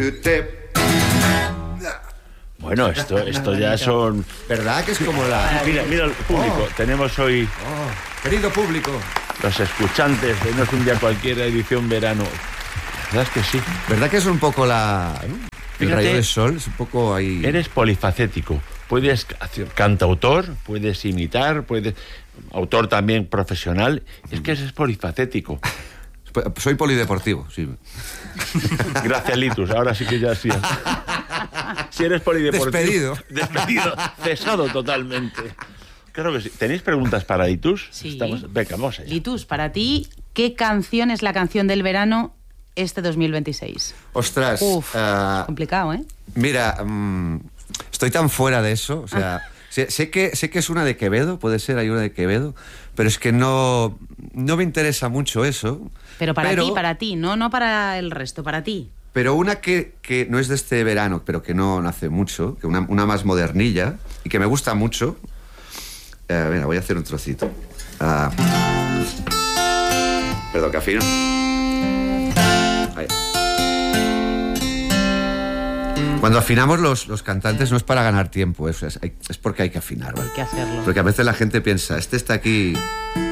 Bueno, esto ya son... ¿Verdad que es como la... Mira el público. Tenemos hoy... querido público. Los escuchantes de No es un día cualquiera, edición verano. La verdad es que sí. ¿Verdad que es un poco la... El Fíjate, rayo del sol? Es un poco ahí... Eres polifacético. Puedes hacer cantautor, puedes imitar, puedes... Autor también profesional. Es que eres polifacético. Soy polideportivo, sí. Gracias, Litus. Ahora sí que ya sí. Si eres polideportivo... Despedido. Cesado totalmente. Claro que sí. ¿Tenéis preguntas para Litus? Sí. Venga, vamos allá. Litus, para ti, ¿qué canción es la canción del verano este 2026? Ostras. Complicado, ¿eh? Mira, estoy tan fuera de eso, o sea... Sé que es una de Quevedo, puede ser, hay una de Quevedo, pero es que no me interesa mucho eso. Pero para ti, no para el resto, para ti. Pero una que no es de este verano, pero que no hace mucho, que una más modernilla, y que me gusta mucho. Mira, voy a hacer un trocito. Perdón, que afino. Ahí. Cuando afinamos los cantantes no es para ganar tiempo, es porque hay que afinar, ¿vale? Hay que hacerlo. Porque a veces la gente piensa, este está aquí